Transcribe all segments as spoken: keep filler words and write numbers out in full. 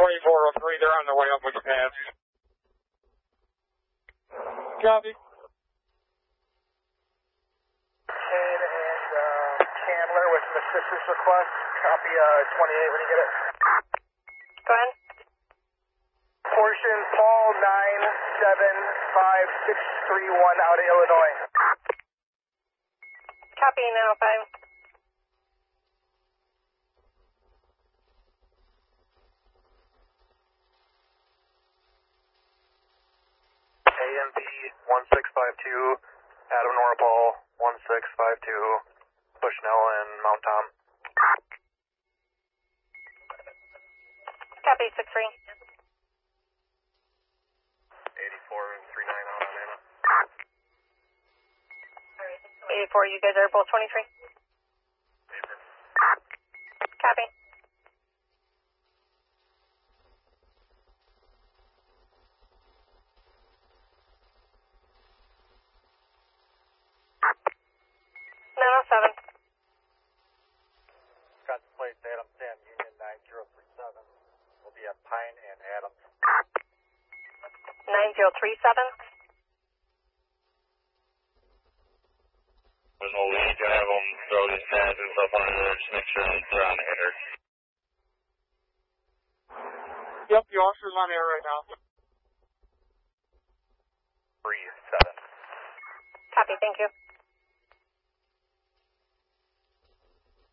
twenty-four oh three, they're on their way up with the pads. Copy. Kane and uh, Chandler with an assistance request. Copy uh, twenty-eight when you get it. Go ahead. Portion Paul nine seven five six three one out of Illinois. Copy now, five. A M P one six five two, Adam Norapol one six five two, Bushnell and Mount Tom. Copy, six three. eighty-four and three nine out on Anna. eighty-four, you guys are both twenty-three? Paper. Copy. nine oh seven. Got the plates, Adam ten, Union nine zero three seven. We'll be at Pine and Adams. nine zero three seven. No, we need to have them throw these pads and stuff on there, just make sure they're on the header. Yep, the officer's on air right now. three seven. Copy, thank you.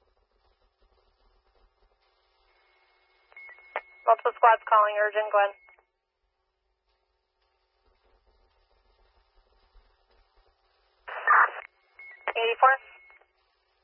Multiple squads calling, urgent, Glenn.